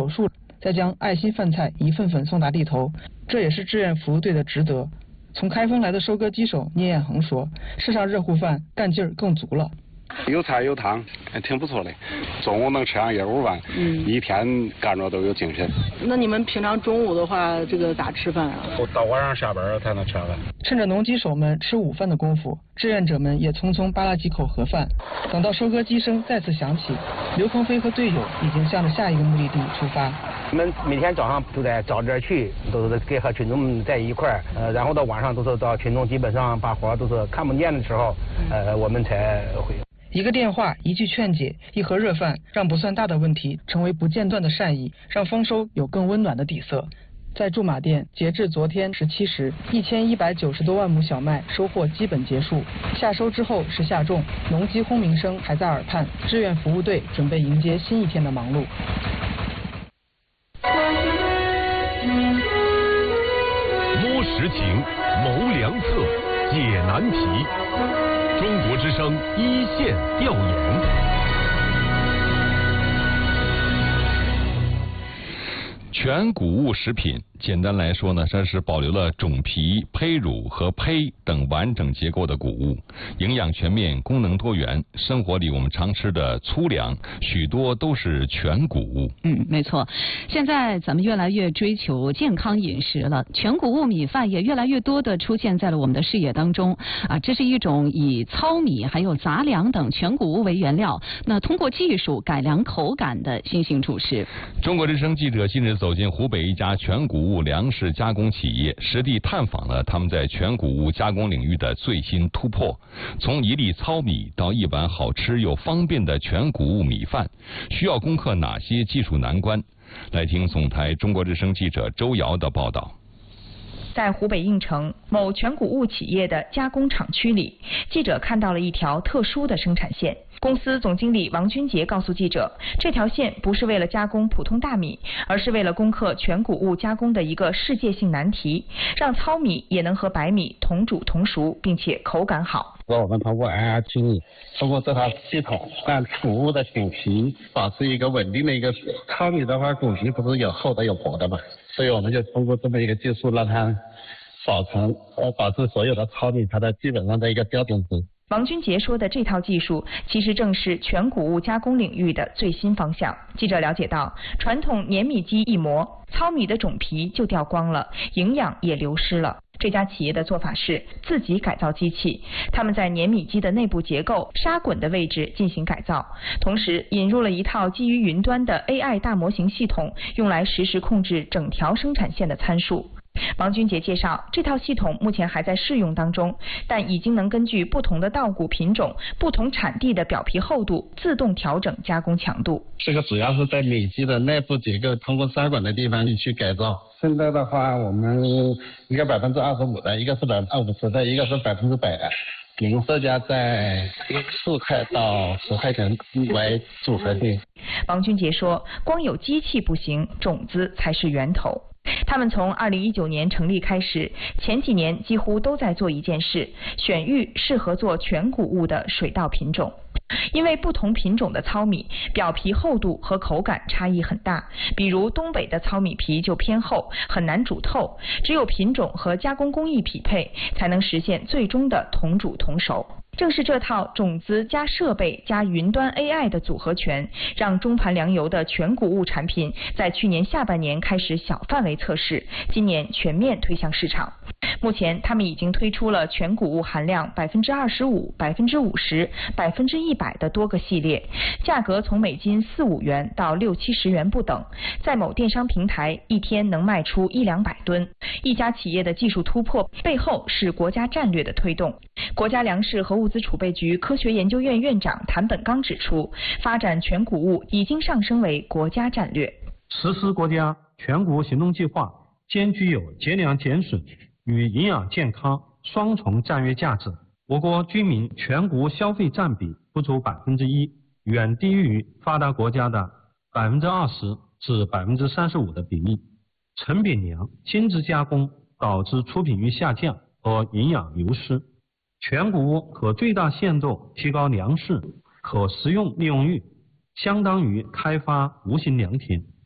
手术，再将爱心饭菜一份份送达地头，这也是志愿服务队的职责。从开封来的收割机手聂彦恒说，吃上热乎饭，干劲儿更足了。 有菜有汤，还挺不错的。中午能吃上1-5碗，一天干着都有精神。 那你们平常中午的话，这个咋吃饭啊？ 到晚上下班才能吃饭。 趁着农机手们吃午饭的功夫，志愿者们也匆匆扒拉几口盒饭。等到收割机声再次响起，刘鹏飞和队友已经向着下一个目的地出发。 我们每天早上都在找点去，都是跟和群众们在一块儿，然后到晚上都是到群众基本上把活都是看不见的时候，我们才回。 一个电话，一句劝解，一盒热饭，让不算大的问题成为不间断的善意，让丰收有更温暖的底色。在驻马店，截至昨天17时，1190多万亩小麦收获基本结束。夏收之后是夏种，农机轰鸣声还在耳畔，志愿服务队准备迎接新一天的忙碌。 摸实情，谋良策，解难题。中国之声一线调研。全谷物食品，简单来说呢，它是保留了种皮、胚乳和胚等完整结构的谷物，营养全面，功能多元。生活里我们常吃的粗粮，许多都是全谷物。 没错。现在咱们越来越追求健康饮食了，全谷物米饭也越来越多的出现在了我们的视野当中啊。这是一种以糙米还有杂粮等全谷物为原料，那通过技术改良口感的新型主食。 中国之声记者近日走进湖北一家全谷物粮食加工企业，实地探访了他们在全谷物加工领域的最新突破。从一粒糙米到一碗好吃又方便的全谷物米饭，需要攻克哪些技术难关？来听总台中国之声记者周瑶的报道。 在湖北应城某全谷物企业的加工厂区里，记者看到了一条特殊的生产线。公司总经理王军杰告诉记者，这条线不是为了加工普通大米，而是为了攻克全谷物加工的一个世界性难题，让糙米也能和白米同煮同熟，并且口感好。 我们通过 IRT， 通过这套系统，让谷物的谷皮保持一个稳定的一个。糙米的话，谷皮不是有厚的有薄的嘛，所以我们就通过这么一个技术，让它保持所有的糙米它的基本上的一个标准值。 王军杰说的这套技术，其实正是全谷物加工领域的最新方向。记者了解到，传统碾米机一磨，糙米的种皮就掉光了，营养也流失了。这家企业的做法是自己改造机器，他们在碾米机的内部结构、沙滚的位置进行改造，同时引入了一套基于云端的 AI 大模型系统，用来实时控制整条生产线的参数。王军杰介绍，这套系统目前还在试用当中，但已经能根据不同的稻谷品种、不同产地的表皮厚度，自动调整加工强度。 这个主要是在米机的内部结构，通过沙管的地方去改造。现在的话，我们一个25%的，一个是50%的，一个是100%的。零售价在4块到10块钱为组合定。 王军杰说，光有机器不行，种子才是源头。他们从2019年成立开始，前几年几乎都在做一件事，选育适合做全谷物的水稻品种。因为不同品种的糙米表皮厚度和口感差异很大，比如东北的糙米皮就偏厚，很难煮透，只有品种和加工工艺匹配，才能实现最终的同煮同熟。正是这套种子加设备加云端 AI 的组合拳，让中盘粮油的全谷物产品在去年下半年开始小范围测试，今年全面推向市场。目前他们已经推出了全谷物含量25%、50%、100%的多个系列，价格从每斤4-5元到60-70元不等，在某电商平台一天能卖出100-200吨。一家企业的技术突破背后是国家战略的推动。国家粮食和物资储备局科学研究院院长谭本刚指出，发展全谷物已经上升为国家战略。 实施国家全谷物行动计划，兼具有节粮减损与营养健康双重战略价值。我国居民全谷物消费占比不足1%，远低于发达国家的20%至35%的比例。成品粮精致加工导致出品率下降和营养流失。全谷物可最大限度提高粮食可食用利用率，相当于开发无形良田。